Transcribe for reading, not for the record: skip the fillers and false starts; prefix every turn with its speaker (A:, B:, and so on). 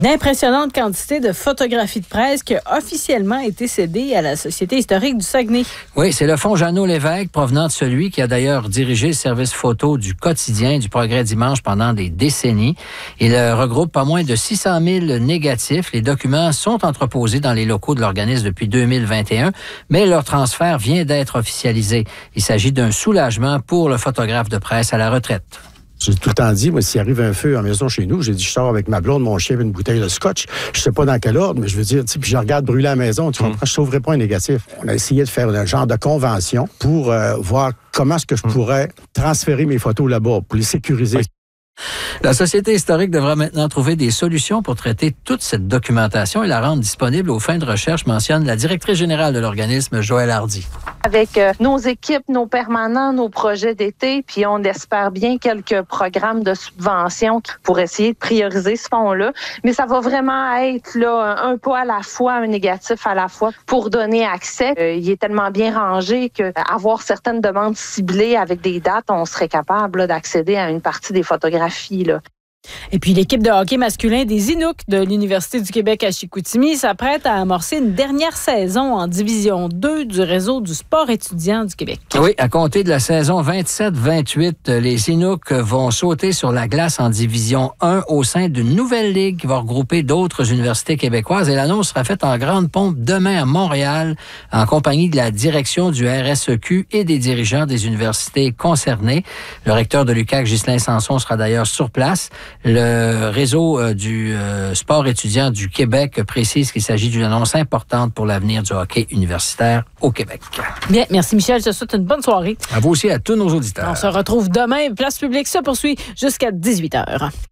A: D'impressionnante quantité de photographies de presse qui a officiellement été cédée à la Société historique du Saguenay.
B: Oui, c'est le fonds Jeannot-Lévesque, provenant de celui qui a d'ailleurs dirigé le service photo du quotidien du Progrès Dimanche pendant des décennies. Il regroupe pas moins de 600 000 négatifs. Les documents sont entreposés dans les locaux de l'organisme depuis 2021, mais leur transfert vient d'être officialisé. Il s'agit d'un soulagement pour le photographe de presse à la retraite.
C: J'ai tout le temps dit, moi, s'il arrive un feu en maison chez nous, j'ai dit, je sors avec ma blonde, mon chien, une bouteille de scotch. Je sais pas dans quel ordre, mais je veux dire, tu sais, puis je regarde brûler à la maison, tu comprends, je sauverai pas un négatif. On a essayé de faire un genre de convention pour voir comment est-ce que je pourrais transférer mes photos là-bas, pour les sécuriser.
B: La Société historique devra maintenant trouver des solutions pour traiter toute cette documentation et la rendre disponible aux fins de recherche, mentionne la directrice générale de l'organisme, Joëlle Hardy.
D: Avec nos équipes, nos permanents, nos projets d'été, puis on espère bien quelques programmes de subvention pour essayer de prioriser ce fonds-là. Mais ça va vraiment être là un pas à la fois, un négatif à la fois pour donner accès. Il est tellement bien rangé qu'avoir certaines demandes ciblées avec des dates, on serait capable là, d'accéder à une partie des photographies. Là.
A: Et puis, l'équipe de hockey masculin des Inuks de l'Université du Québec à Chicoutimi s'apprête à amorcer une dernière saison en Division 2 du réseau du sport étudiant du Québec.
B: Oui, à compter de la saison 27-28, les Inuks vont sauter sur la glace en Division 1 au sein d'une nouvelle ligue qui va regrouper d'autres universités québécoises. Et l'annonce sera faite en grande pompe demain à Montréal en compagnie de la direction du RSEQ et des dirigeants des universités concernées. Le recteur de l'UQAC, Ghislain Sanson, sera d'ailleurs sur place. Le réseau du sport étudiant du Québec précise qu'il s'agit d'une annonce importante pour l'avenir du hockey universitaire au Québec.
A: Bien, merci Michel. Je te souhaite une bonne soirée.
B: À vous aussi, à tous nos auditeurs.
A: On se retrouve demain. Place publique se poursuit jusqu'à 18h.